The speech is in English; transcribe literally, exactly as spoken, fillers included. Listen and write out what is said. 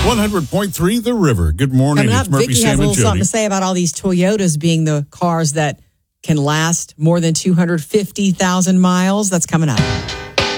one hundred point three The River. Good morning. Coming It's up, Murphy, Vicky Sam, has a and little Jody. something to say about all these Toyotas being the cars that can last more than two hundred fifty thousand miles. That's coming up.